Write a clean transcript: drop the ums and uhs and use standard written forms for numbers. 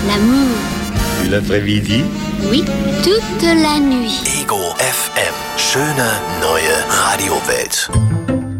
L'amour. Et l'après-midi? Oui, toute la nuit. Ego FM. Schöne neue Radiowelt.